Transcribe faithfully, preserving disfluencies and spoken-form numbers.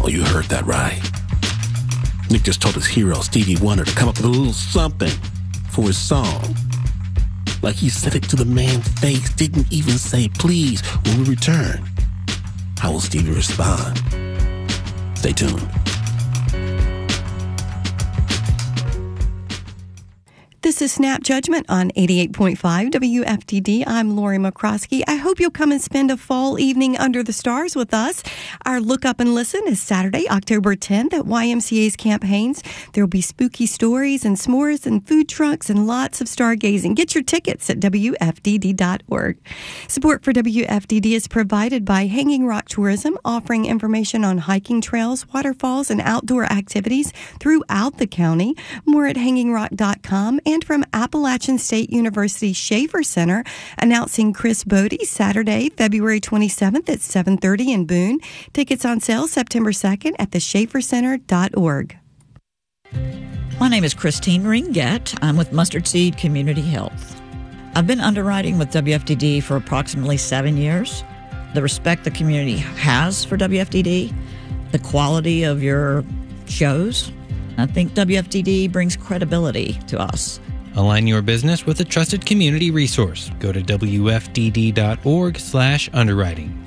Oh, you heard that right. Nick just told his hero, Stevie Wonder, to come up with a little something for his song. Like he said it to the man's face, didn't even say please. When we return, how will Stevie respond? Stay tuned. This is Snap Judgment on eighty-eight point five W F D D. I'm Lori McCroskey. I hope you'll come and spend a fall evening under the stars with us. Our Look Up and Listen is Saturday, October tenth at Y M C A's Camp Haynes. There will be spooky stories and s'mores and food trucks and lots of stargazing. Get your tickets at W F D D dot org. Support for W F D D is provided by Hanging Rock Tourism, offering information on hiking trails, waterfalls, and outdoor activities throughout the county. More at hanging rock dot com. And from Appalachian State University Schaefer Center, announcing Chris Bodie Saturday, February twenty-seventh at seven thirty in Boone. Tickets on sale September second at the schaefer center dot org. My name is Christine Ringett. I'm with Mustard Seed Community Health. I've been underwriting with W F D D for approximately seven years. The respect the community has for W F D D, the quality of your shows, I think W F D D brings credibility to us. Align your business with a trusted community resource. Go to W F D D dot org slash underwriting.